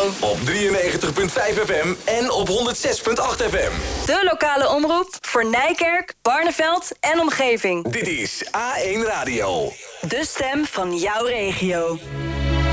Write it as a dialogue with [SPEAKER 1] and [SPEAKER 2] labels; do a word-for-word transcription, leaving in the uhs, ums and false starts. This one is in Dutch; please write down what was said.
[SPEAKER 1] Op drieënnegentig komma vijf F M en op honderd zes komma acht F M.
[SPEAKER 2] De lokale omroep voor Nijkerk, Barneveld en omgeving.
[SPEAKER 1] Dit is A één Radio.
[SPEAKER 2] De stem van jouw regio.